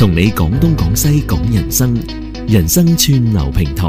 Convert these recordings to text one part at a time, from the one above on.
同你講東講西講人生，人生串流平台。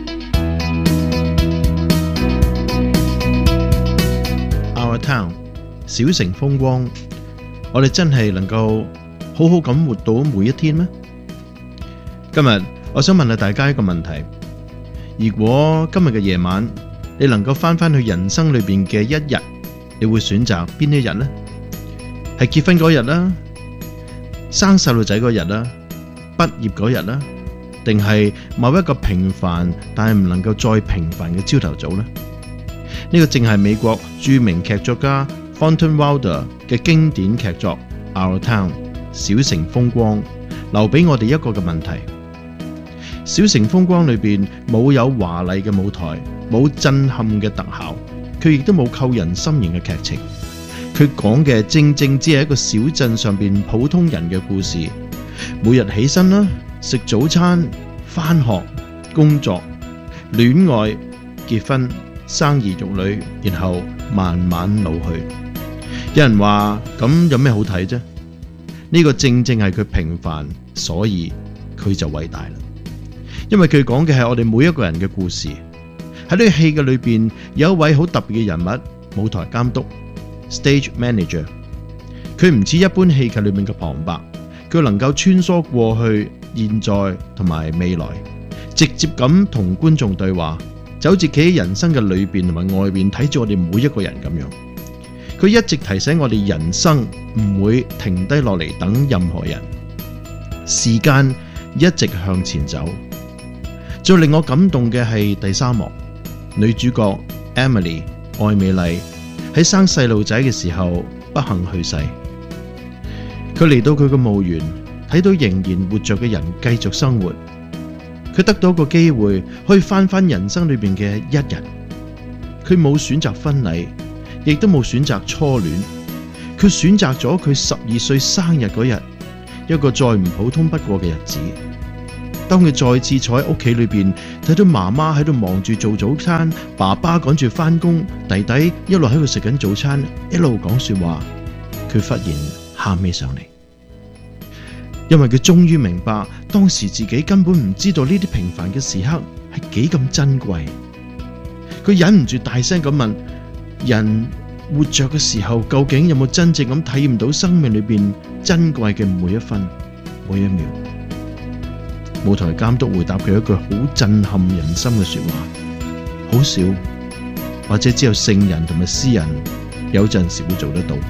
Our Town 小城風光，我哋真係能夠好好咁活到每一天咩？今日我想問下大家一個問題：如果今日嘅夜晚你能夠翻去人生裏邊嘅一日，你會選擇邊一日呢？係結婚嗰日啦，生細路仔嗰日啦，畢業嗰日啦，定係某一個平凡但係唔能夠再平凡嘅朝頭早呢？呢個正係美國著名劇作家 Thornton Wilder 嘅經典劇作《Our Town》小城風光，留俾我哋一個嘅問題。小城風光裏邊冇有華麗嘅舞台，冇震撼嘅特效，佢亦都冇扣人心弦嘅劇情。佢講嘅正正只係一個小鎮上邊普通人嘅故事。每日起身啦，食早餐，返學、工作、戀愛、結婚、生兒育女，然後慢慢老去。有人話咁有咩好睇啫？呢個正正係佢平凡，所以佢就偉大啦。因為佢講嘅係我哋每一個人嘅故事。喺呢個戲嘅裏邊，有一位好特別嘅人物，舞台監督 （Stage Manager）。佢唔似一般戲劇裏面嘅旁白，佢能夠穿梭過去、現在同埋未來，直接咁同觀眾對話，就好似企喺人生嘅裏邊同埋外邊睇住我哋每一個人咁樣。佢一直提醒我哋，人生唔會停低落嚟等任何人，時間一直向前走。最令我感動嘅係第三幕，女主角 Emily 愛美麗喺生細路仔嘅時候不幸去世。佢嚟到佢嘅墓園，睇到仍然活着嘅人繼續生活，佢得到個機會可以翻人生裏邊嘅一日。佢冇選擇婚禮，亦都冇選擇初戀，佢選擇咗佢12歲生日嗰日，一個再唔普通不過嘅日子。當佢再次坐喺屋企裏邊，睇到媽媽喺度忙住做早餐，爸爸趕住返工，弟弟一路喺度食緊早餐，一路講說話，佢忽然喊起上嚟，因為佢終於明白，當時自己根本唔知道呢啲平凡嘅時刻係幾咁珍貴。佢忍唔住大聲咁問：人活着嘅時候，究竟有冇真正咁體驗到生命裏邊珍貴嘅每一分每一秒？舞台監督回答佢一句好震撼人心嘅說話：好少，或者只有聖人同埋詩人有陣時會做得到。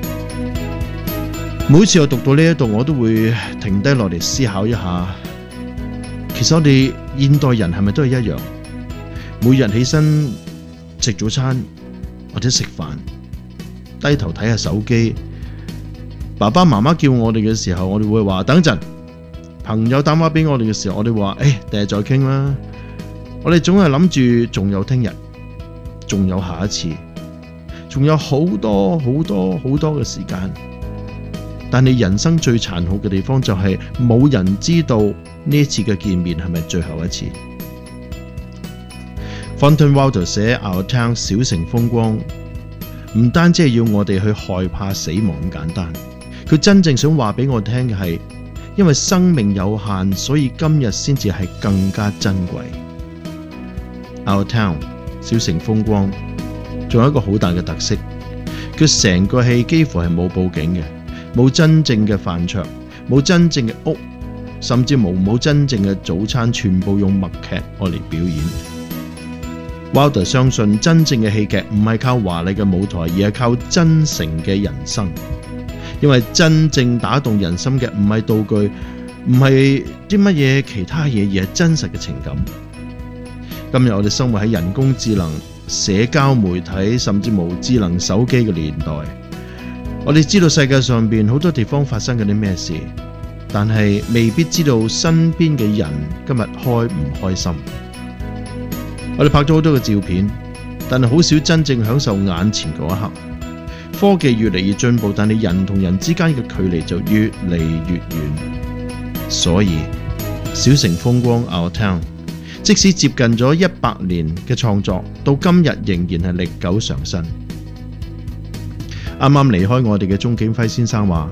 每次我讀到呢一度，我都會停低落嚟思考一下，其實我哋現代人係咪都係一樣？每日起身食早餐或者食飯，低頭睇下手機，爸爸媽媽叫我哋嘅時候，我哋會話等陣。朋友打電話俾我哋嘅時候，我哋話第日再傾啦。我哋總係諗住仲有聽日，仲有下一次，仲有好多嘅時間。但係人生最殘酷嘅地方就係冇人知道呢一次嘅見面係咪最後一次。Thornton Wilder 寫 Our Town 小城風光，唔單止係要我哋去害怕死亡咁簡單，佢真正想話俾我聽嘅係，因為生命有限，所以今日先至係更加珍貴。Our Town 小城風光，仲有一個好大嘅特色，佢成個戲幾乎係冇佈景嘅，冇真正嘅飯桌，冇真正嘅屋，甚至冇真正嘅早餐，全部用默劇嚟表演。Wilder 相信真正嘅戲劇唔係靠華麗嘅舞台，而係靠真誠嘅人生。因為真正打動人心嘅唔係道具，唔係啲乜嘢其他嘢，而係真實嘅情感。今日我哋生活喺人工智能、社交媒體甚至無智能手機嘅年代，我哋知道世界上邊好多地方發生緊啲咩事，但係未必知道身邊嘅人今日開唔開心。我哋拍咗好多嘅照片，但係好少真正享受眼前嗰一刻。科技越嚟越進步，但係人同人之間嘅距離就越嚟越遠。所以小城風光 Our Town 即使接近咗100年嘅創作，到今日仍然係歷久常新。啱啱離開我哋嘅鍾景輝先生話，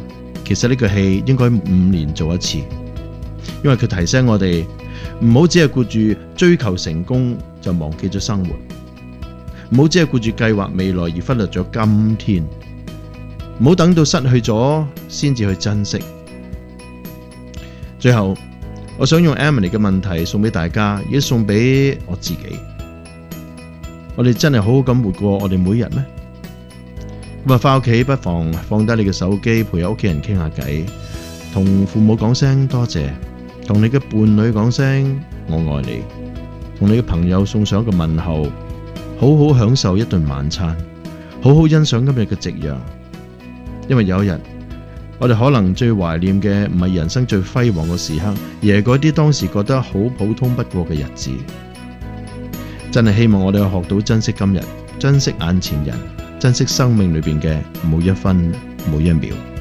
其實呢個戲應該5年做一次，因為佢提醒我哋唔好只係顧住追求成功就忘記咗生活，唔好只係顧住計劃未來而忽略咗今天，唔好等到失去咗先至去珍惜。最後，我想用 Emily 嘅問題送俾大家，亦都送俾我自己。我哋真係好好咁活過我哋每日咩？咁啊，翻屋企不妨放低你嘅手機，陪下屋企人傾下偈，同父母講聲多謝，同你嘅伴侶講聲我愛你，同你嘅朋友送上一個問候，好好享受一頓晚餐，好好欣賞今日嘅夕陽。因為有一日，我哋可能最懷念嘅唔係人生最輝煌嘅時刻，而係嗰啲當時覺得好普通不過嘅日子。真係希望我哋學到珍惜今日，珍惜眼前人，珍惜生命裏邊嘅每一分每一秒。